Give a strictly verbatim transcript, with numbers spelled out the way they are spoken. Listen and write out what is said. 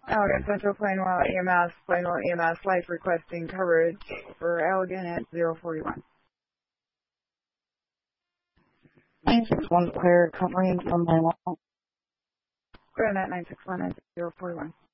Allegan Central Plainwell E M S, Plainwell E M S Life requesting coverage for Allegan at zero forty-one. nine six one clear, covering from my wall. Clear at nine six one at zero forty-one.